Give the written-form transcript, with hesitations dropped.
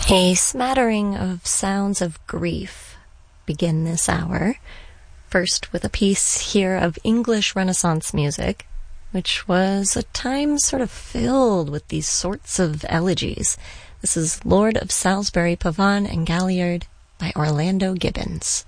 A smattering of sounds of grief begin this hour. First with a piece here of English Renaissance music, which was a time sort of filled with these sorts of elegies. This is Lord of Salisbury, Pavane and Galliard by Orlando Gibbons.